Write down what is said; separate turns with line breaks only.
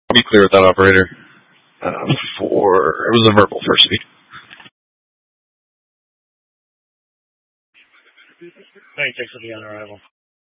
Be clear with that operator. It was a verbal first speed.
Thanks for the on arrival.